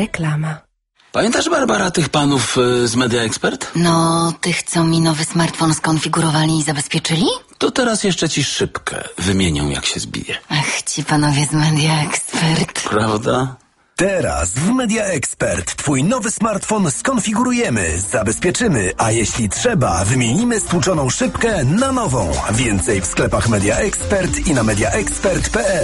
Reklama. Pamiętasz, Barbara, tych panów z Media Expert? No, tych, co mi nowy smartfon skonfigurowali i zabezpieczyli? To teraz jeszcze ci szybkę wymienią, jak się zbije. Ach, ci panowie z Media Expert. Prawda? Teraz w Media Expert twój nowy smartfon skonfigurujemy, zabezpieczymy, a jeśli trzeba, wymienimy stłuczoną szybkę na nową. Więcej w sklepach Media Expert i na mediaexpert.pl.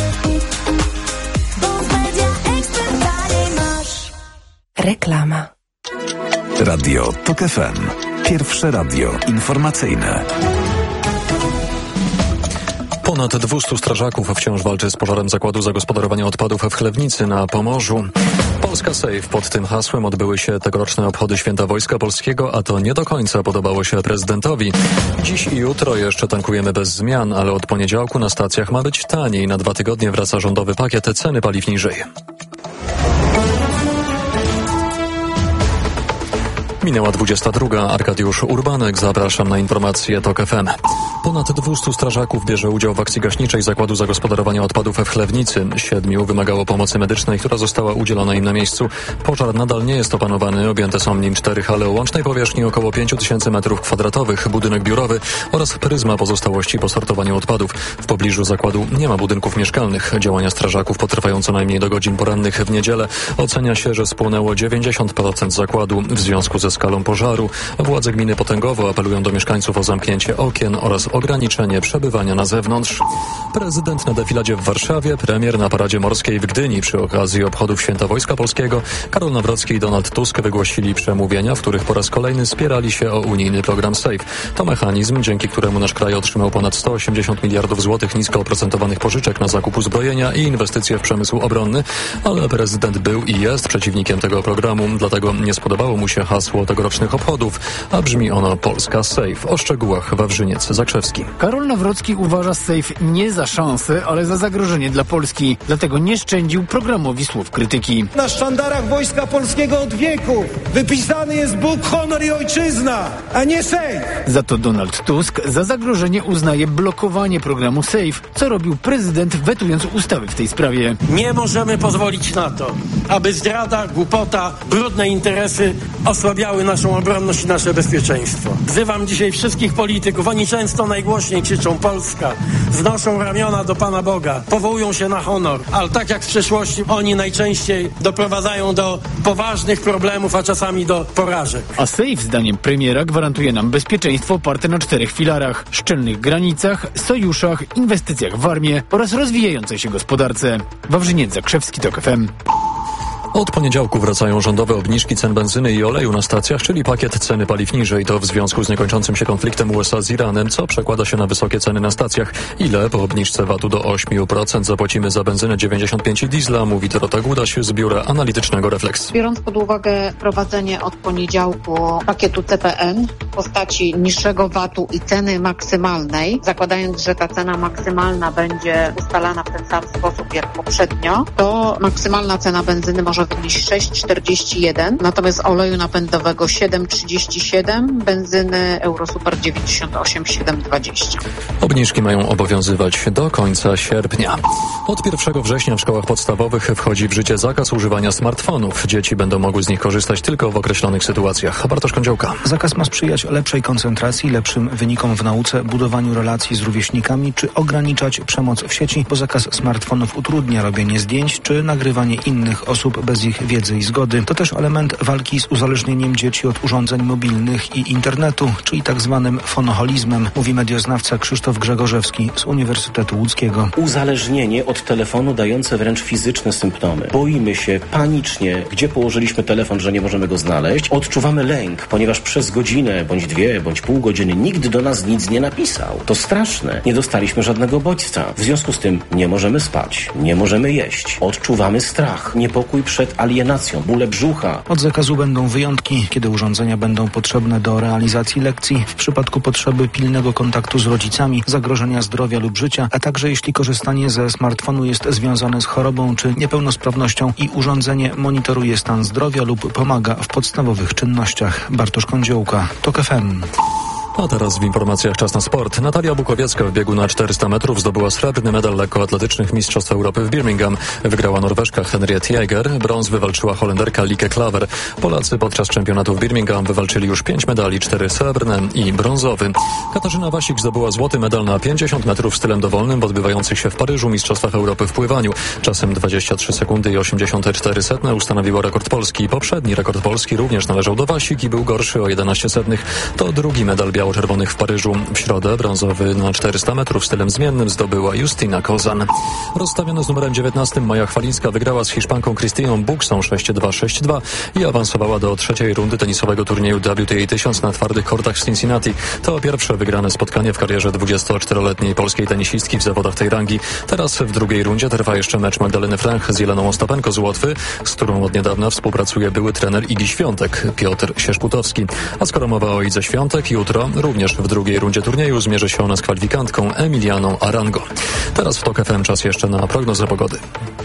Reklama. Radio TOK FM. Pierwsze radio informacyjne. Ponad 200 strażaków wciąż walczy z pożarem zakładu zagospodarowania odpadów w Chlewnicy na Pomorzu. Polska Safe. Pod tym hasłem odbyły się tegoroczne obchody Święta Wojska Polskiego, a to nie do końca podobało się prezydentowi. Dziś i jutro jeszcze tankujemy bez zmian, ale od poniedziałku na stacjach ma być taniej. Na 2 tygodnie wraca rządowy pakiet, ceny paliw niżej. Minęła 22. Arkadiusz Urbanek. Zapraszam na informacje TOK FM. Ponad 200 strażaków bierze udział w akcji gaśniczej Zakładu Zagospodarowania Odpadów w Chlewnicy. 7 wymagało pomocy medycznej, która została udzielona im na miejscu. Pożar nadal nie jest opanowany. Objęte są nim 4 hale o łącznej powierzchni około 5000 m2, budynek biurowy oraz pryzma pozostałości po sortowaniu odpadów. W pobliżu zakładu nie ma budynków mieszkalnych. Działania strażaków potrwają co najmniej do godzin porannych w niedzielę. Ocenia się, że spłonęło 90% zakładu. W związku ze skalą pożaru władze gminy Potęgowo apelują do mieszkańców o zamknięcie okien oraz ograniczenie przebywania na zewnątrz. Prezydent na defiladzie w Warszawie, premier na paradzie morskiej w Gdyni przy okazji obchodów Święta Wojska Polskiego, Karol Nawrocki i Donald Tusk wygłosili przemówienia, w których po raz kolejny spierali się o unijny program SAFE. To mechanizm, dzięki któremu nasz kraj otrzymał ponad 180 miliardów złotych nisko oprocentowanych pożyczek na zakup uzbrojenia i inwestycje w przemysł obronny, ale prezydent był i jest przeciwnikiem tego programu, dlatego nie spodobało mu się hasło tegorocznych obchodów, a brzmi ono Polska Safe. O szczegółach Wawrzyniec Zakrzewski. Karol Nawrocki uważa SAFE nie za szansę, ale za zagrożenie dla Polski. Dlatego nie szczędził programowi słów krytyki. Na sztandarach Wojska Polskiego od wieków wypisany jest Bóg, honor i ojczyzna, a nie SAFE. Za to Donald Tusk za zagrożenie uznaje blokowanie programu SAFE, co robił prezydent, wetując ustawy w tej sprawie. Nie możemy pozwolić na to, aby zdrada, głupota, brudne interesy osłabiały naszą obronność i nasze bezpieczeństwo. Wzywam dzisiaj wszystkich polityków. Oni często najgłośniej krzyczą Polska, wznoszą ramiona do Pana Boga, powołują się na honor, ale tak jak w przeszłości oni najczęściej doprowadzają do poważnych problemów, a czasami do porażek. A SAFE, zdaniem premiera, gwarantuje nam bezpieczeństwo oparte na 4 filarach: szczelnych granicach, sojuszach, inwestycjach w armię oraz rozwijającej się gospodarce. Wawrzyniec Zakrzewski, TOK FM. Od poniedziałku wracają rządowe obniżki cen benzyny i oleju na stacjach, czyli pakiet ceny paliw niżej. To w związku z niekończącym się konfliktem USA z Iranem, co przekłada się na wysokie ceny na stacjach. Ile po obniżce VAT-u do 8% zapłacimy za benzynę 95 i diesla, mówi Dorota Gudaś z biura analitycznego Reflex. Biorąc pod uwagę wprowadzenie od poniedziałku pakietu CPN w postaci niższego VAT-u i ceny maksymalnej, zakładając, że ta cena maksymalna będzie ustalana w ten sam sposób jak poprzednio, to maksymalna cena benzyny może wynieść 6,41, natomiast oleju napędowego 7,37, benzyny Eurosuper 98,720. Obniżki mają obowiązywać do końca sierpnia. Od 1 września w szkołach podstawowych wchodzi w życie zakaz używania smartfonów. Dzieci będą mogły z nich korzystać tylko w określonych sytuacjach. Bartosz Kądziołka. Zakaz ma sprzyjać lepszej koncentracji, lepszym wynikom w nauce, budowaniu relacji z rówieśnikami, czy ograniczać przemoc w sieci, bo zakaz smartfonów utrudnia robienie zdjęć, czy nagrywanie innych osób bez ich wiedzy i zgody. To też element walki z uzależnieniem dzieci od urządzeń mobilnych i internetu, czyli tak zwanym fonoholizmem, mówi medioznawca Krzysztof Grzegorzewski z Uniwersytetu Łódzkiego. Uzależnienie od telefonu dające wręcz fizyczne symptomy. Boimy się panicznie, gdzie położyliśmy telefon, że nie możemy go znaleźć. Odczuwamy lęk, ponieważ przez godzinę, bądź 2, bądź pół godziny nikt do nas nic nie napisał. To straszne. Nie dostaliśmy żadnego bodźca. W związku z tym nie możemy spać, nie możemy jeść. Odczuwamy strach, niepokój przed alienacją, bóle brzucha. Od zakazu będą wyjątki, kiedy urządzenia będą potrzebne do realizacji lekcji, w przypadku potrzeby pilnego kontaktu z rodzicami, zagrożenia zdrowia lub życia, a także jeśli korzystanie ze smartfonu jest związane z chorobą czy niepełnosprawnością i urządzenie monitoruje stan zdrowia lub pomaga w podstawowych czynnościach. Bartosz Kądziołka, TOK FM. A teraz w informacjach czas na sport. Natalia Bukowiecka w biegu na 400 metrów zdobyła srebrny medal lekkoatletycznych Mistrzostw Europy w Birmingham. Wygrała Norweżka Henriette Jaeger, brąz wywalczyła Holenderka Lieke Klaver. Polacy podczas czempionatu w Birmingham wywalczyli już 5 medali, 4 srebrne i brązowy. Katarzyna Wasik zdobyła złoty medal na 50 metrów stylem dowolnym w odbywających się w Paryżu Mistrzostwach Europy w pływaniu. Czasem 23 sekundy i 84 setne ustanowiła rekord Polski. Poprzedni rekord Polski również należał do Wasik i był gorszy o 11 setnych. To drugi medal biało-czerwonych w Paryżu. W środę brązowy na 400 metrów stylem zmiennym zdobyła Justyna Kozan. Rozstawiona z numerem 19 Maja Chwalińska wygrała z Hiszpanką Krystyną Buksą 6-2, 6-2 i awansowała do trzeciej rundy tenisowego turnieju WTA 1000 na twardych kortach w Cincinnati. To pierwsze wygrane spotkanie w karierze 24-letniej polskiej tenisistki w zawodach tej rangi. Teraz w drugiej rundzie trwa jeszcze mecz Magdaleny Franch z Jeleną Ostapenko z Łotwy, z którą od niedawna współpracuje były trener Igi Świątek, Piotr Sierzputowski. A skoro mowa o Idze Świątek, jutro również w drugiej rundzie turnieju zmierzy się ona z kwalifikantką Emilianą Arango. Teraz w TOK FM czas jeszcze na prognozę pogody.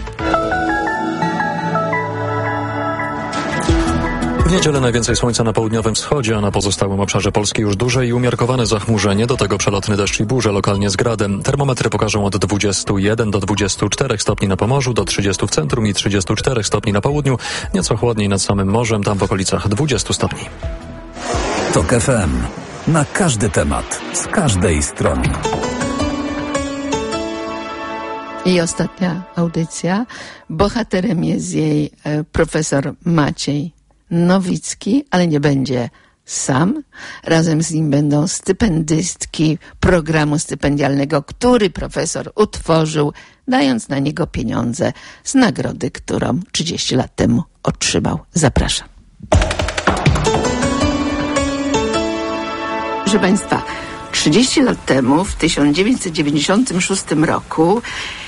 W niedzielę najwięcej słońca na południowym wschodzie, a na pozostałym obszarze Polski już duże i umiarkowane zachmurzenie, do tego przelotny deszcz i burze, lokalnie z gradem. Termometry pokażą od 21 do 24 stopni na Pomorzu, do 30 w centrum i 34 stopni na południu, nieco chłodniej nad samym morzem, tam w okolicach 20 stopni. TOK FM. Na każdy temat, z każdej strony. I ostatnia audycja. Bohaterem jest jej profesor Maciej Nowicki, ale nie będzie sam. Razem z nim będą stypendystki programu stypendialnego, który profesor utworzył, dając na niego pieniądze z nagrody, którą 30 lat temu otrzymał. Zapraszam. Proszę Państwa, 30 lat temu, w 1996 roku,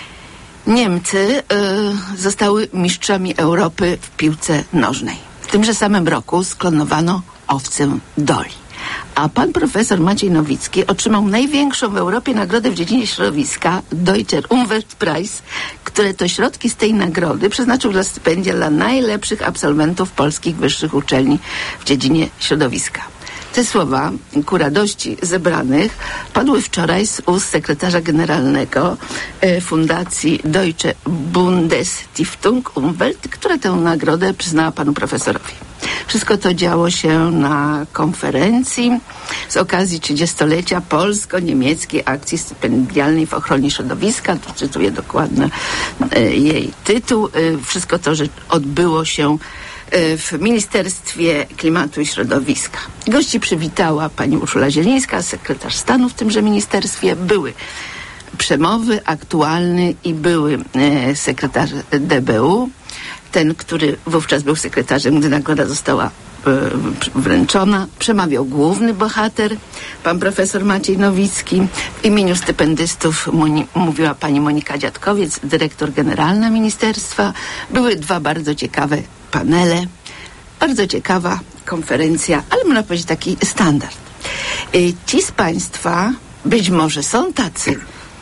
Niemcy zostały mistrzami Europy w piłce nożnej. W tymże samym roku sklonowano owcę Dolly. A pan profesor Maciej Nowicki otrzymał największą w Europie nagrodę w dziedzinie środowiska, Deutscher Umweltpreis, które to środki z tej nagrody przeznaczył dla stypendia dla najlepszych absolwentów polskich wyższych uczelni w dziedzinie środowiska. Te słowa, ku radości zebranych, padły wczoraj z ust sekretarza generalnego Fundacji Deutsche Bundesstiftung Umwelt, która tę nagrodę przyznała panu profesorowi. Wszystko to działo się na konferencji z okazji 30-lecia polsko-niemieckiej akcji stypendialnej w ochronie środowiska. Tu cytuję dokładnie jej tytuł. Wszystko to, że odbyło się w Ministerstwie Klimatu i Środowiska. Gości przywitała pani Urszula Zielińska, sekretarz stanu w tymże ministerstwie. Były przemowy, aktualny i były sekretarz DBU, ten, który wówczas był sekretarzem, gdy nagroda została wręczona. Przemawiał główny bohater, pan profesor Maciej Nowicki. W imieniu stypendystów mówiła pani Monika Dziadkowiec, dyrektor generalna ministerstwa. Były dwa bardzo ciekawe panele, bardzo ciekawa konferencja, ale można powiedzieć taki standard. Ci z Państwa, być może są tacy,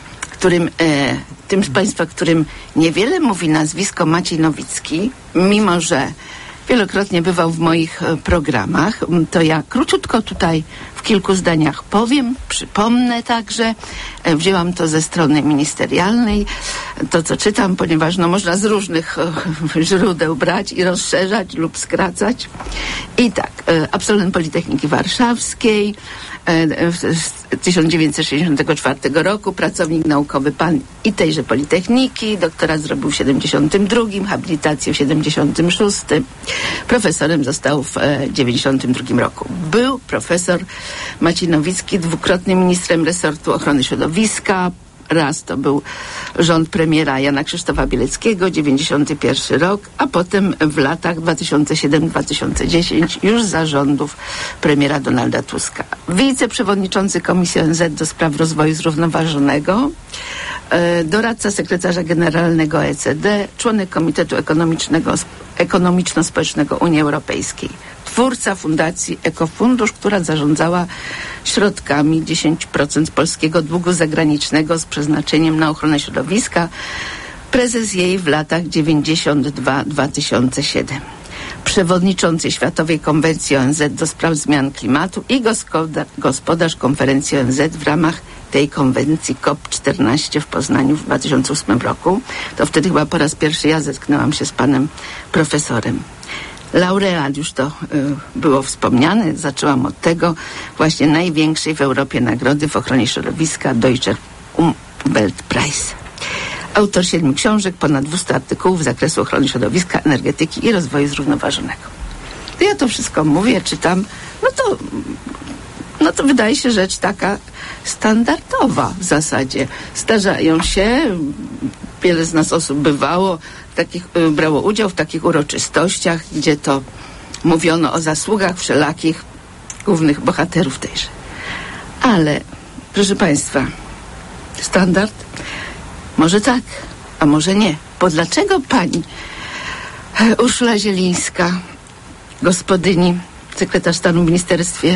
tym z Państwa, którym niewiele mówi nazwisko Maciej Nowicki, mimo że wielokrotnie bywał w moich programach, to ja króciutko tutaj w kilku zdaniach powiem, przypomnę także. Wzięłam to ze strony ministerialnej, to co czytam, ponieważ można z różnych źródeł brać i rozszerzać lub skracać. I tak, absolwent Politechniki Warszawskiej, 1964 roku, pracownik naukowy pan i tejże Politechniki, doktorat zrobił w 72, habilitację w 76, profesorem został w 92 roku. Był profesor Maciej Nowicki dwukrotnie ministrem resortu ochrony środowiska. Raz to był rząd premiera Jana Krzysztofa Bieleckiego, 91 rok, a potem w latach 2007-2010 już za rządów premiera Donalda Tuska. Wiceprzewodniczący Komisji ONZ do spraw rozwoju zrównoważonego, doradca sekretarza generalnego OECD, członek Komitetu Ekonomiczno-Społecznego Unii Europejskiej, twórca Fundacji Ekofundusz, która zarządzała środkami 10% polskiego długu zagranicznego z przeznaczeniem na ochronę środowiska, prezes jej w latach 92-2007. przewodniczący Światowej Konwencji ONZ do spraw zmian klimatu i gospodarz konferencji ONZ w ramach tej konwencji COP14 w Poznaniu w 2008 roku. To wtedy chyba po raz pierwszy ja zetknęłam się z panem profesorem. Laureat, już to było wspomniane, zaczęłam od tego właśnie największej w Europie nagrody w ochronie środowiska Deutscher Umweltpreis. Autor 7 książek, ponad 200 artykułów z zakresu ochrony środowiska, energetyki i rozwoju zrównoważonego. To ja to wszystko mówię, czytam, no to wydaje się rzecz taka standardowa w zasadzie. Zdarzają się, wiele z nas osób brało udział w takich uroczystościach, gdzie to mówiono o zasługach wszelakich głównych bohaterów tejże. Ale, proszę Państwa, standard? Może tak, a może nie. Bo dlaczego pani Urszula Zielińska, gospodyni, sekretarz stanu w ministerstwie,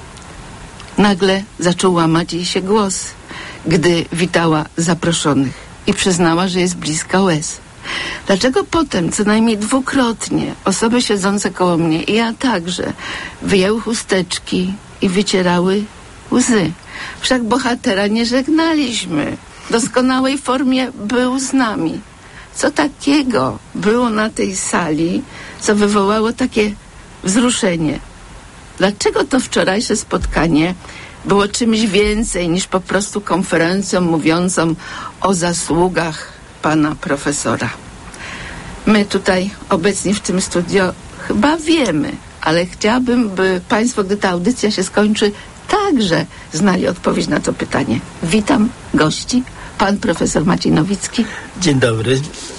nagle zaczął łamać jej się głos, gdy witała zaproszonych i przyznała, że jest bliska łez? Dlaczego potem co najmniej dwukrotnie osoby siedzące koło mnie i ja także wyjęły chusteczki i wycierały łzy? Wszak bohatera nie żegnaliśmy. W doskonałej formie był z nami. Co takiego było na tej sali, co wywołało takie wzruszenie? Dlaczego to wczorajsze spotkanie było czymś więcej niż po prostu konferencją mówiącą o zasługach pana profesora? My tutaj obecni w tym studio chyba wiemy, ale chciałabym, by państwo, gdy ta audycja się skończy, także znali odpowiedź na to pytanie. Witam gości, pan profesor Maciej Nowicki. Dzień dobry.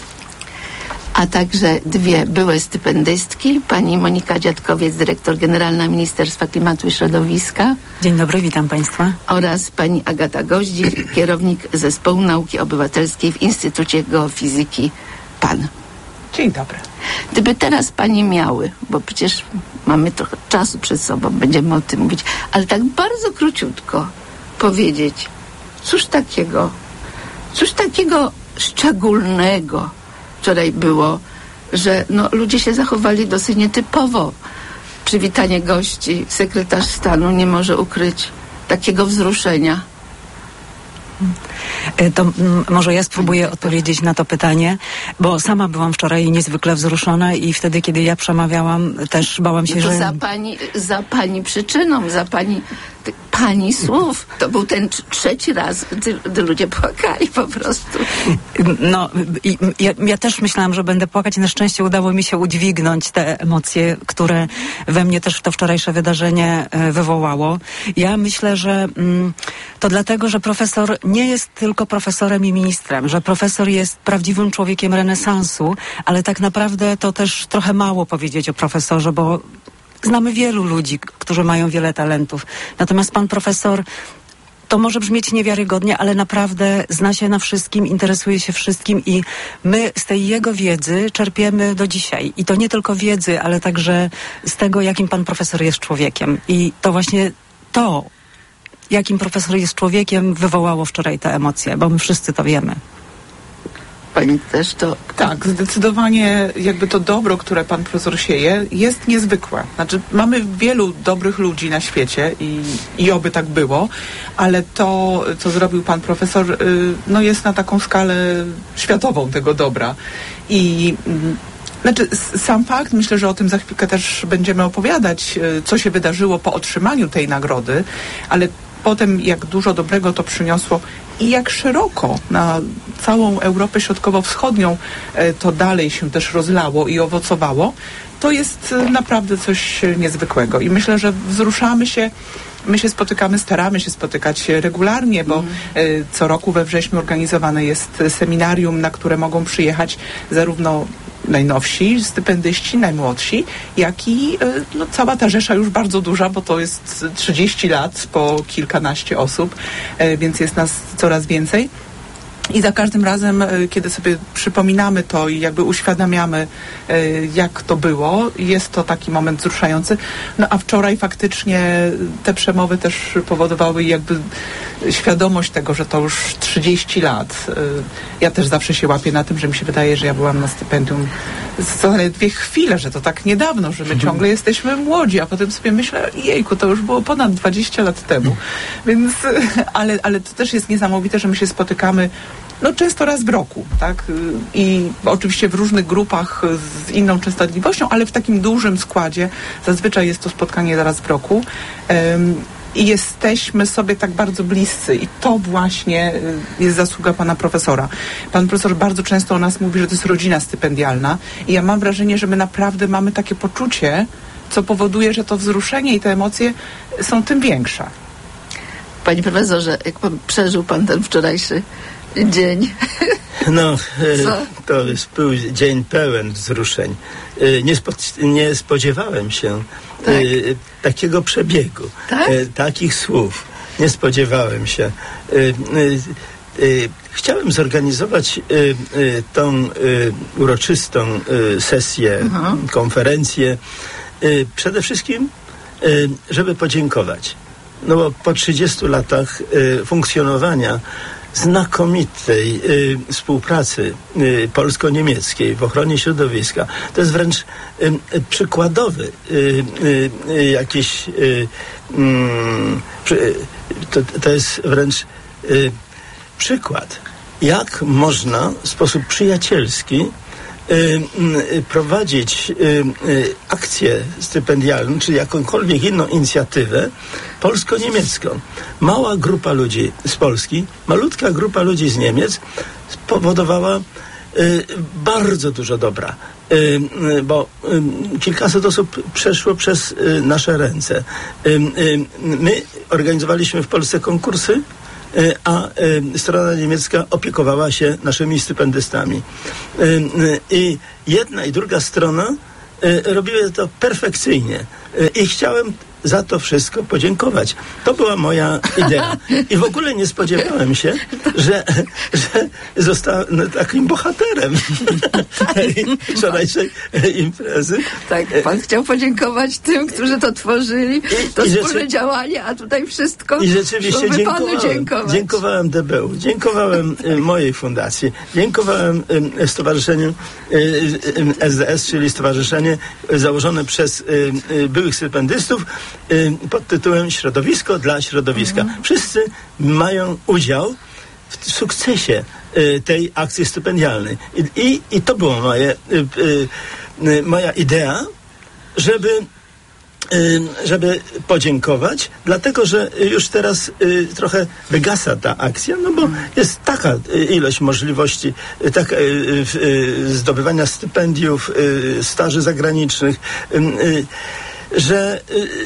A także dwie byłe stypendystki, pani Monika Dziadkowiec, dyrektor generalna Ministerstwa Klimatu i Środowiska. Dzień dobry, witam państwa. Oraz pani Agata Goździk, kierownik Zespołu Nauki Obywatelskiej w Instytucie Geofizyki PAN. Dzień dobry. Gdyby teraz pani miały, bo przecież mamy trochę czasu przed sobą, będziemy o tym mówić, ale tak bardzo króciutko powiedzieć, cóż takiego szczególnego wczoraj było, że ludzie się zachowali dosyć nietypowo. Przywitanie gości, sekretarz stanu nie może ukryć takiego wzruszenia. To może ja spróbuję odpowiedzieć na to pytanie, bo sama byłam wczoraj niezwykle wzruszona i wtedy, kiedy ja przemawiałam, też bałam się, że... Za pani przyczyną, za pani słów. To był ten trzeci raz, gdy ludzie płakali po prostu. Ja też myślałam, że będę płakać. Na szczęście udało mi się udźwignąć te emocje, które we mnie też to wczorajsze wydarzenie wywołało. Ja myślę, że to dlatego, że profesor nie jest tylko profesorem i ministrem, że profesor jest prawdziwym człowiekiem renesansu, ale tak naprawdę to też trochę mało powiedzieć o profesorze, bo znamy wielu ludzi, którzy mają wiele talentów. Natomiast pan profesor, to może brzmieć niewiarygodnie, ale naprawdę zna się na wszystkim, interesuje się wszystkim i my z tej jego wiedzy czerpiemy do dzisiaj. I to nie tylko wiedzy, ale także z tego, jakim pan profesor jest człowiekiem. I to właśnie to, jakim profesor jest człowiekiem, wywołało wczoraj te emocje, bo my wszyscy to wiemy. Pani też to... Tak, zdecydowanie jakby to dobro, które pan profesor sieje, jest niezwykłe. Znaczy, mamy wielu dobrych ludzi na świecie i oby tak było, ale to, co zrobił pan profesor, jest na taką skalę światową tego dobra. I sam fakt, myślę, że o tym za chwilkę też będziemy opowiadać, co się wydarzyło po otrzymaniu tej nagrody, ale potem jak dużo dobrego to przyniosło i jak szeroko na całą Europę Środkowo-Wschodnią to dalej się też rozlało i owocowało, to jest naprawdę coś niezwykłego. I myślę, że wzruszamy się. My się spotykamy, staramy się spotykać regularnie, bo co roku we wrześniu organizowane jest seminarium, na które mogą przyjechać zarówno najnowsi stypendyści, najmłodsi, jak i cała ta rzesza już bardzo duża, bo to jest 30 lat po kilkanaście osób, więc jest nas coraz więcej. I za każdym razem, kiedy sobie przypominamy to i jakby uświadamiamy, jak to było, jest to taki moment wzruszający. A wczoraj faktycznie te przemowy też powodowały jakby świadomość tego, że to już 30 lat. Ja też zawsze się łapię na tym, że mi się wydaje, że ja byłam na stypendium zaledwie chwilę, że to tak niedawno, że my ciągle jesteśmy młodzi, a potem sobie myślę, jejku, to już było ponad 20 lat temu. Więc, ale to też jest niesamowite, że my się spotykamy często raz w roku, tak? I oczywiście w różnych grupach z inną częstotliwością, ale w takim dużym składzie. Zazwyczaj jest to spotkanie raz w roku. I jesteśmy sobie tak bardzo bliscy i to właśnie jest zasługa pana profesora. Pan profesor bardzo często o nas mówi, że to jest rodzina stypendialna i ja mam wrażenie, że my naprawdę mamy takie poczucie, co powoduje, że to wzruszenie i te emocje są tym większe. Panie profesorze, jak przeżył pan ten wczorajszy dzień? To był dzień pełen wzruszeń. Nie spodziewałem się takiego przebiegu, takich słów. Nie spodziewałem się. Chciałem zorganizować tą uroczystą sesję, konferencję, przede wszystkim, żeby podziękować. No bo po 30 latach funkcjonowania znakomitej współpracy polsko-niemieckiej w ochronie środowiska. To jest wręcz przykładowy jakiś to jest wręcz przykład, jak można w sposób przyjacielski prowadzić akcję stypendialną, czy jakąkolwiek inną inicjatywę polsko-niemiecką. Mała grupa ludzi z Polski, malutka grupa ludzi z Niemiec spowodowała bardzo dużo dobra, bo kilkaset osób przeszło przez nasze ręce. My organizowaliśmy w Polsce konkursy, a strona niemiecka opiekowała się naszymi stypendystami. I jedna i druga strona robiły to perfekcyjnie. I chciałem za to wszystko podziękować. To była moja idea. I w ogóle nie spodziewałem się, że zostanę takim bohaterem tej wczorajszej imprezy. Tak, pan chciał podziękować tym, którzy to tworzyli, to wspólne działanie, a tutaj wszystko, i rzeczywiście żeby panu dziękować. Dziękowałem DBU, dziękowałem mojej fundacji, dziękowałem stowarzyszeniu SDS, czyli stowarzyszenie założone przez byłych stypendystów, pod tytułem Środowisko dla środowiska. Wszyscy mają udział w sukcesie tej akcji stypendialnej. I to była moja idea, żeby podziękować, dlatego, że już teraz trochę wygasa ta akcja, no bo jest taka ilość możliwości zdobywania stypendiów, staży zagranicznych, że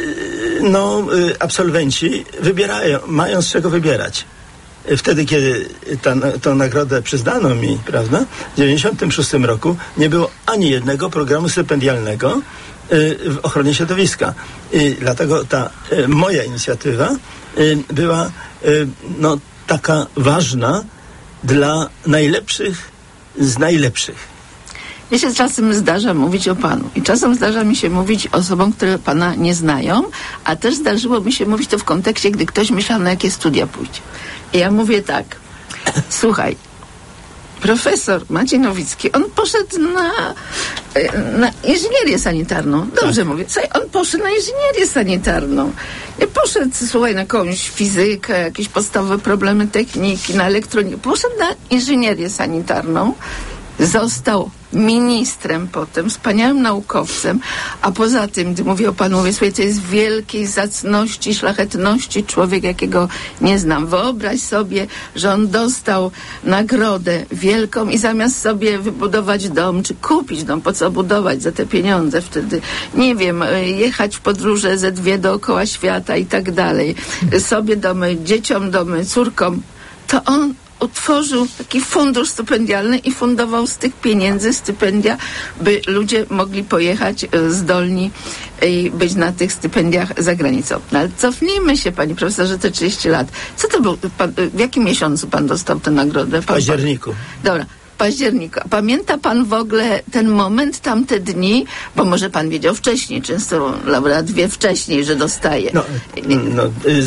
absolwenci mają z czego wybierać. Wtedy, kiedy tę nagrodę przyznano mi, prawda, w 1996 roku nie było ani jednego programu stypendialnego w ochronie środowiska. I dlatego ta moja inicjatywa była taka ważna dla najlepszych z najlepszych. Mnie się czasem zdarza mówić o panu i czasem zdarza mi się mówić osobom, które pana nie znają, a też zdarzyło mi się mówić to w kontekście, gdy ktoś myślał, na jakie studia pójdzie. I ja mówię tak, słuchaj, profesor Maciej Nowicki, on poszedł na inżynierię sanitarną. Dobrze mówię. Słuchaj, on poszedł na inżynierię sanitarną. Nie poszedł, słuchaj, na jakąś fizykę, jakieś podstawowe problemy techniki, na elektronikę. Poszedł na inżynierię sanitarną. Został ministrem potem, wspaniałym naukowcem, a poza tym, gdy mówię o panu, mówię, słuchaj, to jest wielkiej zacności, szlachetności człowiek, jakiego nie znam. Wyobraź sobie, że on dostał nagrodę wielką i zamiast sobie wybudować dom, czy kupić dom, po co budować za te pieniądze wtedy, nie wiem, jechać w podróże ze 2 dookoła świata i tak dalej, sobie domy, dzieciom domy, córkom, to on utworzył taki fundusz stypendialny i fundował z tych pieniędzy stypendia, by ludzie mogli pojechać zdolni i być na tych stypendiach za granicą. No ale cofnijmy się, panie profesorze, te 30 lat. Co to był? W jakim miesiącu pan dostał tę nagrodę? W październiku. Dobra. Października. Pamięta pan w ogóle ten moment, tamte dni? Bo może pan wiedział wcześniej, często laureat wie wcześniej, że dostaje.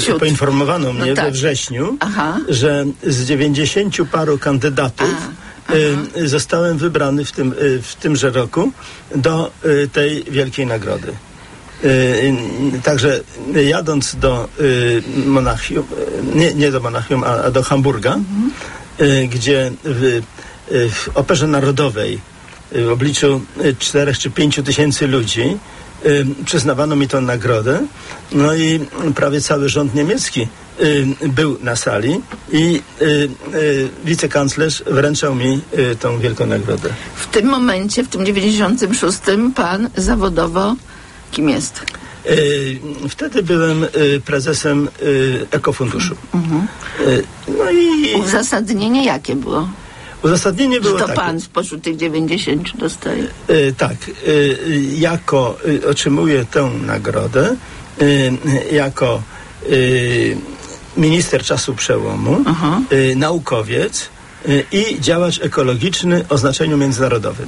Poinformowano mnie we wrześniu, że z 90 paru kandydatów zostałem wybrany w tymże roku do tej wielkiej nagrody. Także jadąc do Monachium, nie do Monachium, a do Hamburga, gdzie w Operze Narodowej w obliczu 4 czy 5 tysięcy ludzi przyznawano mi tę nagrodę, no i prawie cały rząd niemiecki był na sali i wicekanclerz wręczał mi tą wielką nagrodę. W tym momencie, w tym 96 pan zawodowo kim jest? Wtedy byłem prezesem Ekofunduszu. No i uzasadnienie jakie było? Uzasadnienie było takie. takie. Pan spośród tych 90 dostaje? Tak. Otrzymuję tę nagrodę jako minister czasu przełomu, naukowiec i działacz ekologiczny o znaczeniu międzynarodowym.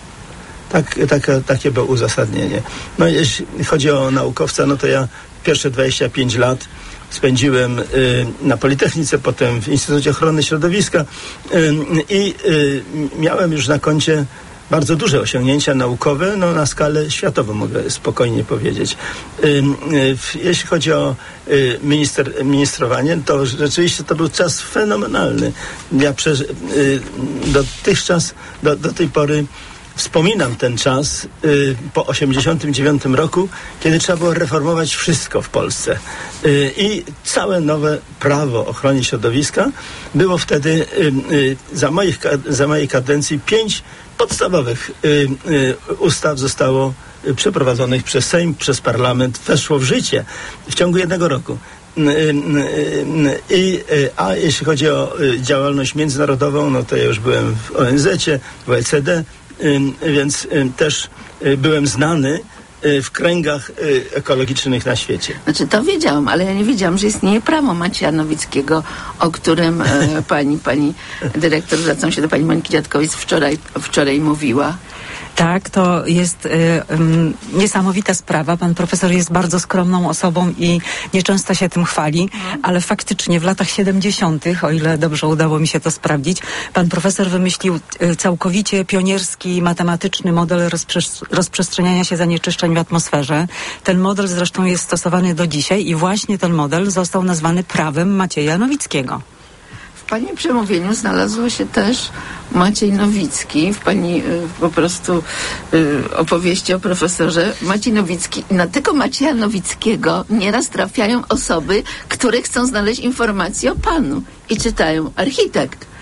Takie było uzasadnienie. No jeśli chodzi o naukowca, no to ja pierwsze 25 lat spędziłem na Politechnice, potem w Instytucie Ochrony Środowiska i miałem już na koncie bardzo duże osiągnięcia naukowe, no na skalę światową mogę spokojnie powiedzieć. Jeśli chodzi o ministrowanie, to rzeczywiście to był czas fenomenalny. Ja dotychczas, do tej pory wspominam ten czas po 1989 roku, kiedy trzeba było reformować wszystko w Polsce. I całe prawo o ochronie środowiska było wtedy za mojej kadencji 5 podstawowych ustaw zostało przeprowadzonych przez Sejm, przez Parlament, weszło w życie w ciągu 1 roku. A jeśli chodzi o działalność międzynarodową, no to ja już byłem w ONZ-cie, w OECD, więc też byłem znany w kręgach ekologicznych na świecie. Znaczy to wiedziałam, ale ja nie wiedziałam, że istnieje prawo Macieja Nowickiego, o którym pani dyrektor, zwracam się do pani Moniki Dziadkowic, wczoraj mówiła. Tak, to jest niesamowita sprawa. Pan profesor jest bardzo skromną osobą i nieczęsto się tym chwali, ale faktycznie w latach 70., o ile dobrze udało mi się to sprawdzić, pan profesor wymyślił całkowicie pionierski, matematyczny model rozprzestrzeniania się zanieczyszczeń w atmosferze. Ten model zresztą jest stosowany do dzisiaj i właśnie ten model został nazwany prawem Macieja Nowickiego. W pani przemówieniu znalazło się też Maciej Nowicki, w pani po prostu opowieści o profesorze. Maciej Nowicki, na tego Macieja Nowickiego nieraz trafiają osoby, które chcą znaleźć informacje o panu i czytają architekt.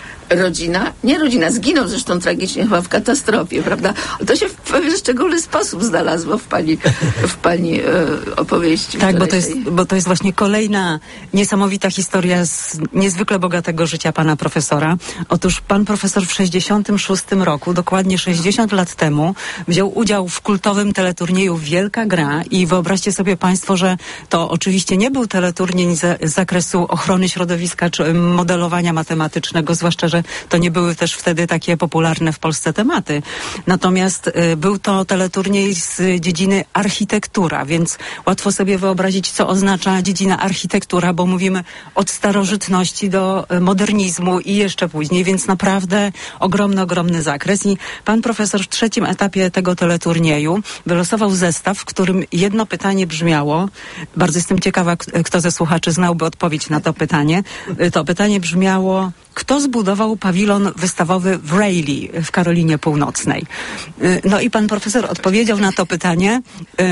Rodzina zginął zresztą tragicznie chyba w katastrofie, prawda? To się w pewien szczególny sposób znalazło w pani opowieści. Tak, bo to jest właśnie kolejna niesamowita historia z niezwykle bogatego życia pana profesora. Otóż pan profesor w 66 roku, dokładnie 60 lat temu, wziął udział w kultowym teleturnieju Wielka Gra i wyobraźcie sobie państwo, że to oczywiście nie był teleturniej z zakresu ochrony środowiska czy modelowania matematycznego, zwłaszcza, że to nie były też wtedy takie popularne w Polsce tematy. Natomiast był to teleturniej z dziedziny architektura, więc łatwo sobie wyobrazić, co oznacza dziedzina architektura, bo mówimy od starożytności do modernizmu i jeszcze później, więc naprawdę ogromny zakres. I pan profesor w 3. etapie tego teleturnieju wylosował zestaw, w którym jedno pytanie brzmiało, bardzo jestem ciekawa, kto ze słuchaczy znałby odpowiedź na to pytanie. To pytanie brzmiało: kto zbudował pawilon wystawowy w Raleigh w Karolinie Północnej? No i pan profesor odpowiedział na to pytanie,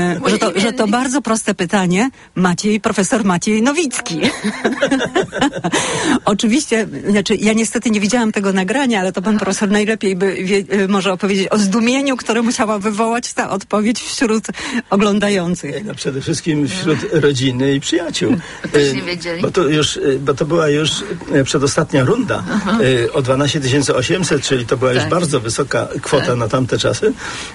że to bardzo proste pytanie, profesor Maciej Nowicki. Oczywiście, ja niestety nie widziałam tego nagrania, ale to pan profesor najlepiej może opowiedzieć o zdumieniu, które musiała wywołać ta odpowiedź wśród oglądających. No przede wszystkim wśród rodziny i przyjaciół. Też nie wiedzieli. Bo to była już przedostatnia runda. O 12 800, czyli to była już bardzo wysoka kwota na tamte czasy.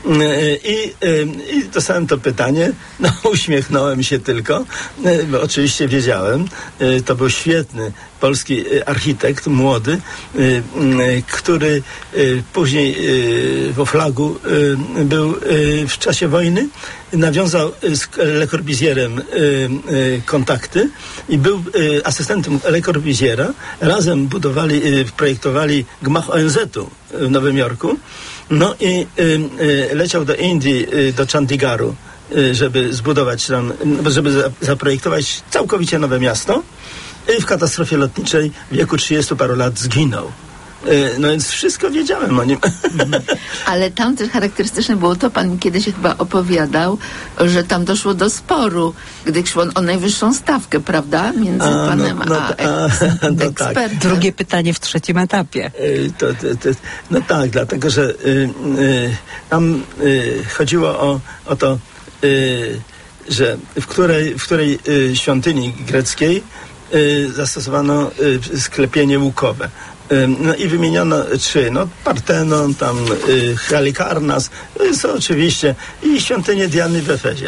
I dostałem to pytanie, uśmiechnąłem się tylko, bo oczywiście wiedziałem. To był świetny polski architekt, młody, który później w Oflagu był w czasie wojny, nawiązał z Le Corbusierem kontakty i był asystentem Le Corbusiera. Razem projektowali gmach ONZ-u w Nowym Jorku. No i leciał do Indii, do Chandigaru, żeby zbudować tam, żeby zaprojektować całkowicie nowe miasto. I w katastrofie lotniczej w wieku 30 paru lat zginął. No więc wszystko wiedziałem o nim. Ale tam też charakterystyczne było to, pan kiedyś chyba opowiadał, że tam doszło do sporu, gdy szło o najwyższą stawkę, prawda? Między panem a ekspertem. Tak. Drugie pytanie w trzecim etapie. No tak, dlatego, że tam chodziło o to, że w której świątyni greckiej zastosowano sklepienie łukowe. No i wymieniono 3, Partenon, tam Halikarnas, są oczywiście, i świątynię Diany w Efezie.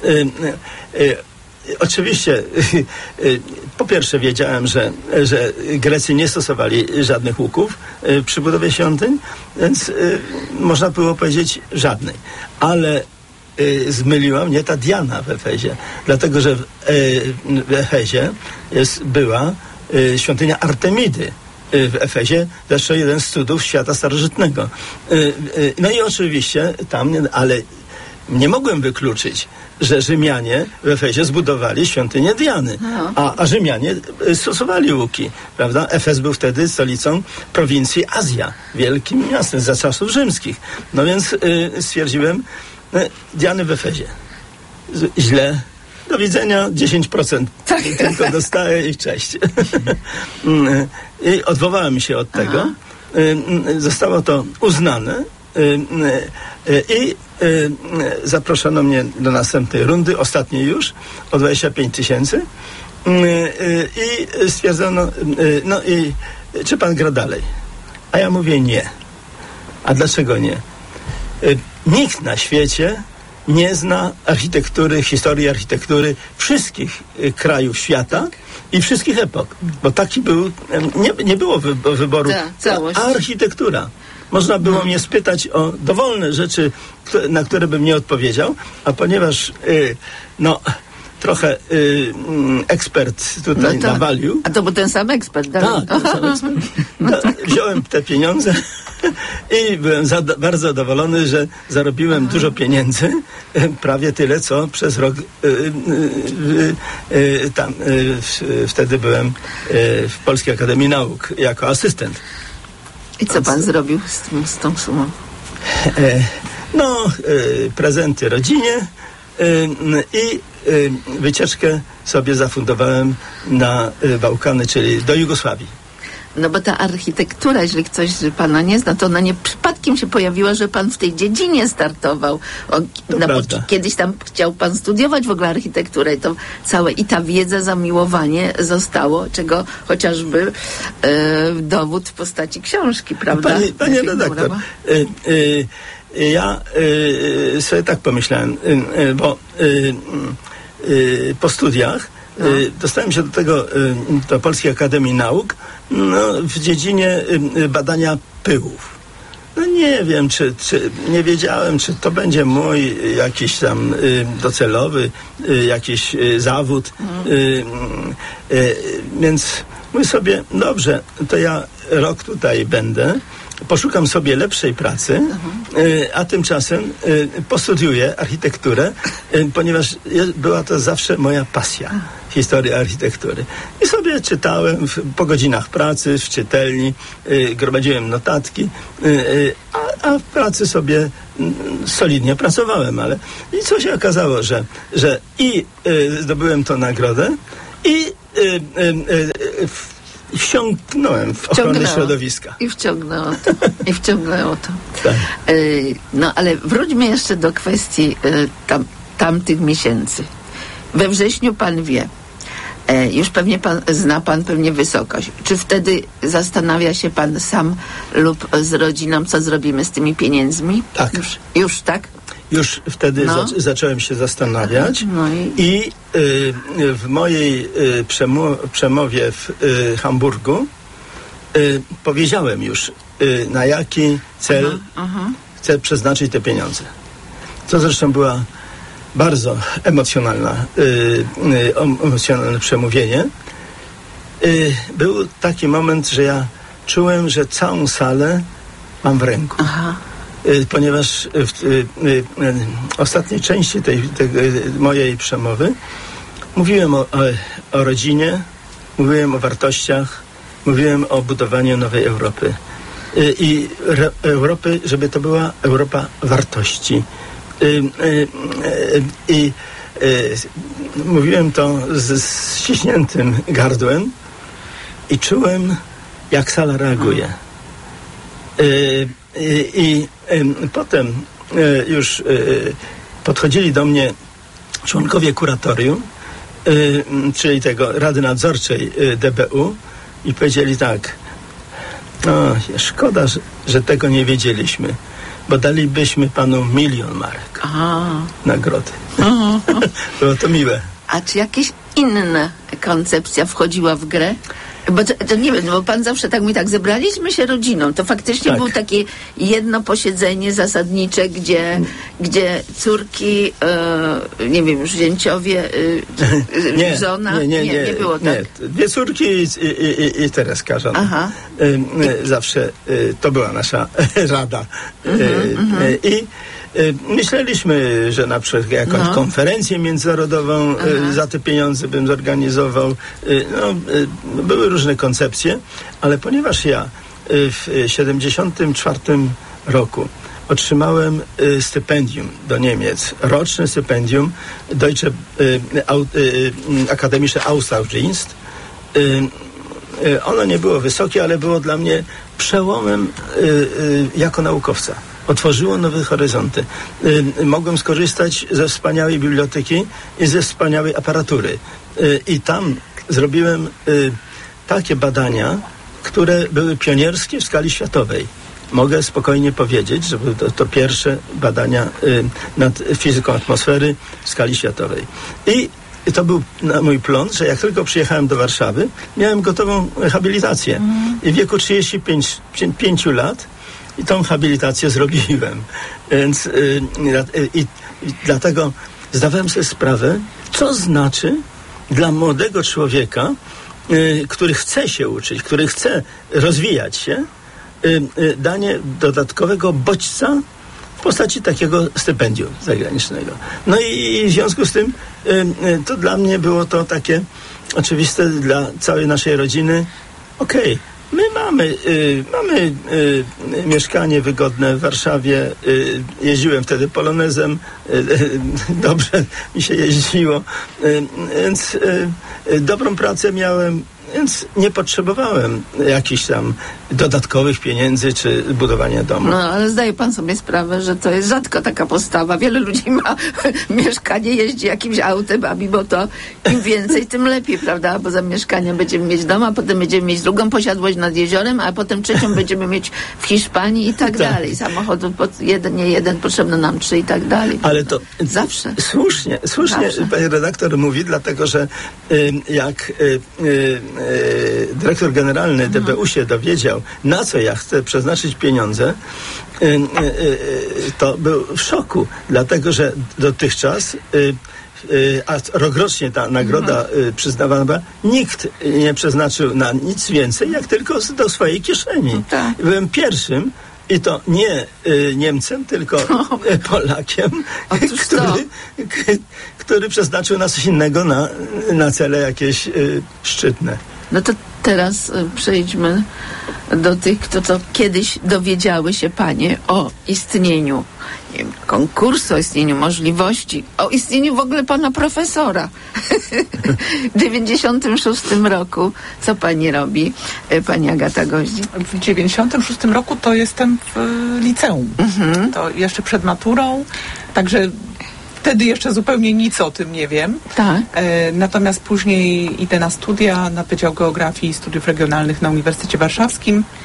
Oczywiście, po pierwsze wiedziałem, że Grecy nie stosowali żadnych łuków przy budowie świątyń, więc można było powiedzieć żadnej. Ale zmyliła mnie ta Diana w Efezie, dlatego że w Efezie była świątynia Artemidy w Efezie, zresztą jeden z cudów świata starożytnego. No i oczywiście tam, ale nie mogłem wykluczyć, że Rzymianie w Efezie zbudowali świątynię Diany, a Rzymianie stosowali łuki, prawda? Efes był wtedy stolicą prowincji Azja, wielkim miastem za czasów rzymskich. No więc stwierdziłem, Diany w Efezie. Źle. Do widzenia, 10% tylko dostaję i cześć. I odwołałem się od tego. Zostało to uznane i zaproszono mnie do następnej rundy, ostatniej już, o 25 000 i stwierdzono, i czy pan gra dalej? A ja mówię nie. A dlaczego nie? Nikt na świecie nie zna historii architektury wszystkich krajów świata i wszystkich epok. Bo taki był, nie było wyboru. Architektura. Można było mnie spytać o dowolne rzeczy, na które bym nie odpowiedział, a ponieważ trochę ekspert tutaj nawalił. A to był ten sam ekspert, tak? Tak, ten sam ekspert. Wziąłem te pieniądze i byłem bardzo zadowolony, że zarobiłem dużo pieniędzy, prawie tyle, co przez rok wtedy byłem w Polskiej Akademii Nauk jako asystent. I co pan zrobił z tą sumą? Prezenty rodzinie i wycieczkę sobie zafundowałem na Bałkany, czyli do Jugosławii. No bo ta architektura, jeżeli ktoś pana nie zna, to ona nie przypadkiem się pojawiła, że pan w tej dziedzinie startował. Kiedyś tam chciał pan studiować w ogóle architekturę i to całe, i ta wiedza, zamiłowanie zostało, czego chociażby dowód w postaci książki, prawda? Panie redaktor, ja sobie tak pomyślałem, bo po studiach dostałem się do Polskiej Akademii Nauk w dziedzinie badania pyłów. Nie wiem, nie wiedziałem, czy to będzie mój jakiś tam docelowy jakiś zawód. Więc mówię sobie, dobrze, to ja rok tutaj będę, poszukam sobie lepszej pracy, a tymczasem postudiuję architekturę, ponieważ była to zawsze moja pasja, historia architektury. I sobie czytałem po godzinach pracy w czytelni, gromadziłem notatki, a w pracy sobie solidnie pracowałem, ale i co się okazało, że i zdobyłem tą nagrodę i wciągnąłem w ochronę środowiska. I wciągnęło to. Tak. Ale wróćmy jeszcze do kwestii tamtych miesięcy. We wrześniu pan wie, już pewnie zna pan pewnie wysokość. Czy wtedy zastanawia się pan sam lub z rodziną, co zrobimy z tymi pieniędzmi? Tak. Już tak? już wtedy zacząłem się zastanawiać i w mojej przemowie w Hamburgu powiedziałem już, na jaki cel chcę przeznaczyć te pieniądze. To zresztą była bardzo emocjonalne przemówienie. Był taki moment, że ja czułem, że całą salę mam w ręku. Ponieważ w ostatniej części tej mojej przemowy mówiłem o rodzinie, mówiłem o wartościach, mówiłem o budowaniu nowej Europy. I Europy, żeby to była Europa wartości. Mówiłem to z ściśniętym gardłem i czułem, jak sala reaguje. Potem już podchodzili do mnie członkowie kuratorium, czyli tego Rady Nadzorczej DBU i powiedzieli tak: szkoda, że tego nie wiedzieliśmy, bo dalibyśmy panu 1 000 000 marek nagrody. Było to miłe. A czy jakieś inna koncepcja wchodziła w grę? Bo to nie wiem, bo pan zawsze tak mówi, tak, zebraliśmy się rodziną. To faktycznie było takie jedno posiedzenie zasadnicze, gdzie córki, nie wiem, już zięciowie, żona. Nie było tak. Nie. 2 córki i Tereska, żona. Zawsze to była nasza rada. I myśleliśmy, że na przykład jakąś konferencję międzynarodową za te pieniądze bym zorganizował. Były różne koncepcje, ale ponieważ ja w 1974 roku otrzymałem stypendium do Niemiec, roczne stypendium Deutsche Akademische Austauschdienst. Ono nie było wysokie, ale było dla mnie przełomem jako naukowca. Otworzyło nowe horyzonty. Mogłem skorzystać ze wspaniałej biblioteki i ze wspaniałej aparatury. I tam zrobiłem takie badania, które były pionierskie w skali światowej. Mogę spokojnie powiedzieć, że były to pierwsze badania nad fizyką atmosfery w skali światowej. I to był mój plon, że jak tylko przyjechałem do Warszawy, miałem gotową habilitację. I w wieku 35 lat i tą habilitację zrobiłem. Więc dlatego zdawałem sobie sprawę, co znaczy dla młodego człowieka, który chce się uczyć, który chce rozwijać się, danie dodatkowego bodźca w postaci takiego stypendium zagranicznego. No i w związku z tym to dla mnie było to takie oczywiste dla całej naszej rodziny. Okej. My mamy mieszkanie wygodne w Warszawie. Jeździłem wtedy polonezem. Dobrze mi się jeździło. Więc dobrą pracę miałem. Więc nie potrzebowałem jakichś tam dodatkowych pieniędzy czy budowania domu. No, ale zdaje pan sobie sprawę, że to jest rzadko taka postawa. Wiele ludzi ma mieszkanie, jeździ jakimś autem, a mimo to im więcej, tym lepiej, prawda? Bo za mieszkanie będziemy mieć dom, a potem będziemy mieć drugą posiadłość nad jeziorem, a potem trzecią będziemy mieć w Hiszpanii i tak dalej. Samochodów nie jeden, potrzebne nam 3 i tak dalej. Ale to zawsze. Słusznie zawsze. Pani redaktor mówi, dlatego że jak dyrektor generalny DBU się dowiedział, na co ja chcę przeznaczyć pieniądze, to był w szoku, dlatego że dotychczas a rokrocznie ta nagroda przyznawana była, nikt nie przeznaczył na nic więcej, jak tylko do swojej kieszeni. Byłem pierwszym, i to nie Niemcem, tylko Polakiem, który przeznaczył na coś innego, na cele jakieś szczytne. No to teraz przejdźmy do tych, to kiedyś dowiedziały się panie o istnieniu, nie wiem, konkursu, o istnieniu możliwości, o istnieniu w ogóle pana profesora. W 96 roku co pani robi, pani Agata Goździk? W 96 roku to jestem w liceum. To jeszcze przed maturą, także wtedy jeszcze zupełnie nic o tym nie wiem. Tak. Natomiast później idę na studia, na Wydział Geografii i Studiów Regionalnych na Uniwersytecie Warszawskim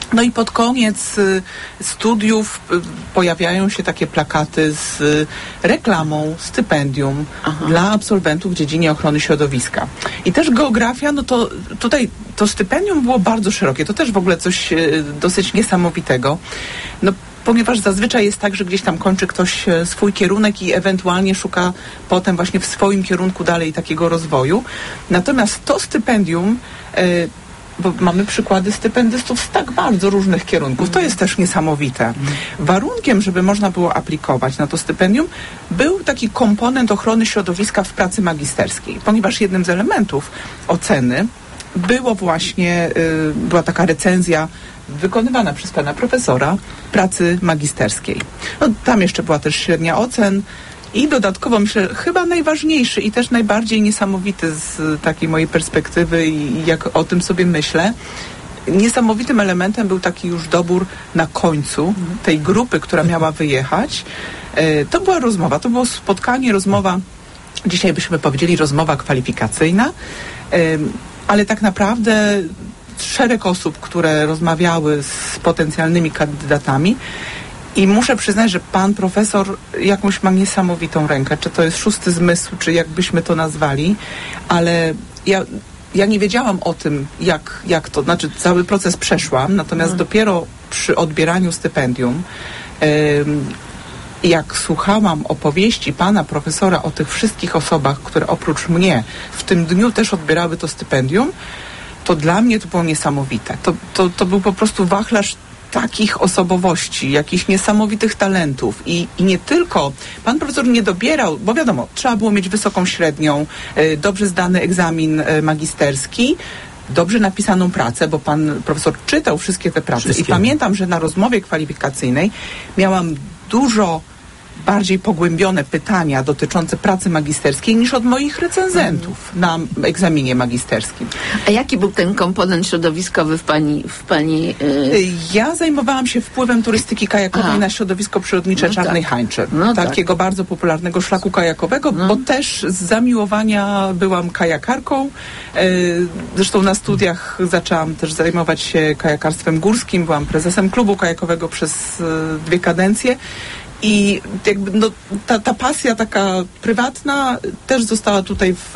No i pod koniec studiów pojawiają się takie plakaty z reklamą stypendium dla absolwentów w dziedzinie ochrony środowiska. I też geografia, no to tutaj to stypendium było bardzo szerokie. To też w ogóle coś dosyć niesamowitego. No, ponieważ zazwyczaj jest tak, że gdzieś tam kończy ktoś swój kierunek i ewentualnie szuka potem właśnie w swoim kierunku dalej takiego rozwoju. Natomiast to stypendium, bo mamy przykłady stypendystów z tak bardzo różnych kierunków. To jest też niesamowite. Warunkiem, żeby można było aplikować na to stypendium, był taki komponent ochrony środowiska w pracy magisterskiej, ponieważ jednym z elementów oceny było właśnie, była taka recenzja wykonywana przez pana profesora pracy magisterskiej. No, tam jeszcze była też średnia ocen i dodatkowo, myślę, chyba najważniejszy i też najbardziej niesamowity z takiej mojej perspektywy i jak o tym sobie myślę, niesamowitym elementem był taki już dobór na końcu tej grupy, która miała wyjechać. To była rozmowa, to było spotkanie, rozmowa, dzisiaj byśmy powiedzieli rozmowa kwalifikacyjna, ale tak naprawdę szereg osób, które rozmawiały z potencjalnymi kandydatami i muszę przyznać, że pan profesor jakąś ma niesamowitą rękę, czy to jest szósty zmysł, czy jakbyśmy to nazwali, ale ja nie wiedziałam o tym, jak to, znaczy cały proces przeszłam, natomiast dopiero przy odbieraniu stypendium, jak słuchałam opowieści pana profesora o tych wszystkich osobach, które oprócz mnie w tym dniu też odbierały to stypendium, to dla mnie to było niesamowite. To był po prostu wachlarz takich osobowości, jakichś niesamowitych talentów i nie tylko, pan profesor nie dobierał, bo wiadomo, trzeba było mieć wysoką średnią, dobrze zdany egzamin magisterski, dobrze napisaną pracę, bo pan profesor czytał wszystkie te prace i pamiętam, że na rozmowie kwalifikacyjnej miałam dużo bardziej pogłębione pytania dotyczące pracy magisterskiej niż od moich recenzentów na egzaminie magisterskim. A jaki był ten komponent środowiskowy w pani... Ja zajmowałam się wpływem turystyki kajakowej na środowisko przyrodnicze Czarnej Hańczy. Takiego bardzo popularnego szlaku kajakowego, bo też z zamiłowania byłam kajakarką. Zresztą na studiach zaczęłam też zajmować się kajakarstwem górskim. Byłam prezesem klubu kajakowego przez 2 kadencje. I jakby ta pasja taka prywatna też została tutaj